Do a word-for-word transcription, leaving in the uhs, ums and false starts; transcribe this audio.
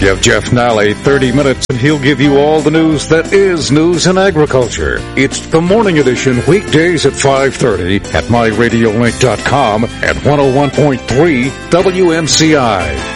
Give Jeff Nally thirty minutes and he'll give you all the news that is news in agriculture. It's the Morning Edition, weekdays at five thirty at my radio link dot com at one oh one point three W M C I.